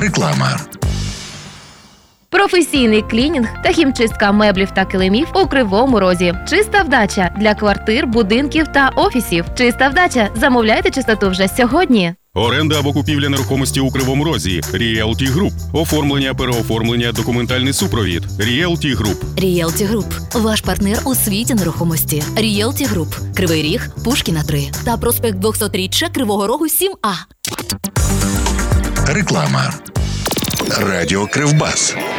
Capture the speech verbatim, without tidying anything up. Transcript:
Реклама. Професійний клінінг та хімчистка меблів та килимів у Кривому Розі. Чиста вдача для квартир, будинків та офісів. Чиста вдача. Замовляйте чистоту вже сьогодні. Оренда або купівля нерухомості у Кривому Розі. Realty Group. Оформлення, переоформлення, документальний супровід. Realty Group. Realty Group. Ваш партнер у світі нерухомості. Realty Group. Кривий Ріг, Пушкіна три. Та проспект двохсотріччя Кривого Рогу сім А. Реклама. Радіо Кривбас.